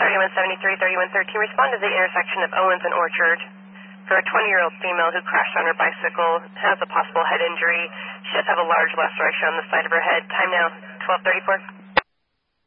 3173, 3113, respond to the intersection of Owens and Orchard for a 20-year-old female who crashed on her bicycle, has a possible head injury. She does have a large laceration on the side of her head. Time now, 12:34.